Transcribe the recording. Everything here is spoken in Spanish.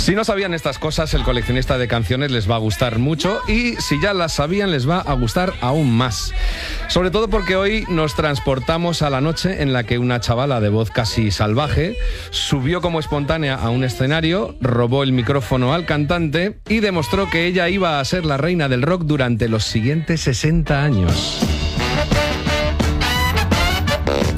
Si no sabían estas cosas, el coleccionista de canciones les va a gustar mucho, y si ya las sabían, les va a gustar aún más. Sobre todo porque hoy nos transportamos a la noche en la que una chavala de voz casi salvaje subió como espontánea a un escenario, robó el micrófono al cantante y demostró que ella iba a ser la reina del rock durante los siguientes 60 años.